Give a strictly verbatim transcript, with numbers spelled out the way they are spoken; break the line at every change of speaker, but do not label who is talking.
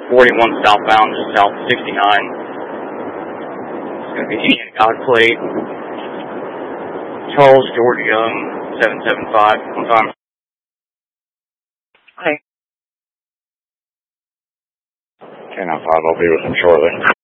forty-one southbound, just south of sixty-nine. It's going to be Ian Godplate. Charles George Young, seven seven five. Confirm.
Hi. ten oh five, I'll be with him shortly.